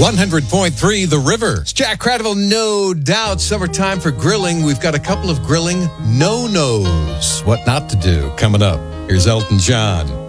100.3 The River. It's Jack Cradwell, no doubt. Summertime for grilling. We've got a couple of grilling no-nos. What not to do coming up. Here's Elton John.